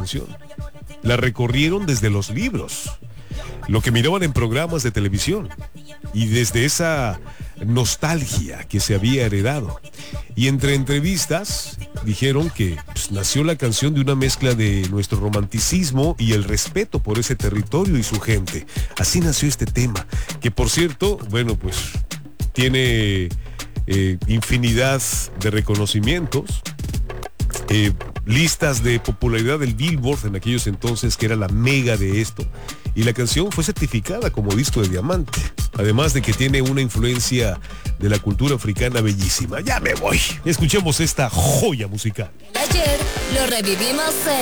canción. La recorrieron desde los libros, lo que miraban en programas de televisión y desde esa nostalgia que se había heredado. Y entre entrevistas dijeron que nació la canción de una mezcla de nuestro romanticismo y el respeto por ese territorio y su gente. Así nació este tema, que por cierto, bueno, pues tiene infinidad de reconocimientos, listas de popularidad del Billboard en aquellos entonces, que era la mega de esto, y la canción fue certificada como disco de diamante, además de que tiene una influencia de la cultura africana bellísima. Ya me voy, escuchemos esta joya musical. Ayer lo revivimos en